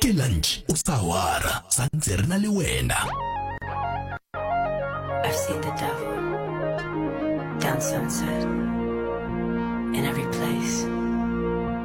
ke lunch o sawara santse re na le wena. I've seen the devil down Sunset in every place.